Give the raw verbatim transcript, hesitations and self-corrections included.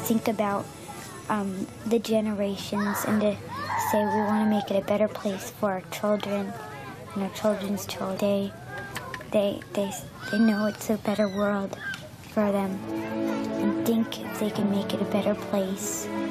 think about um, the generations and to say we want to make it a better place for our children and our children's children. They, they, they, they know it's a better world for them and think if they can make it a better place.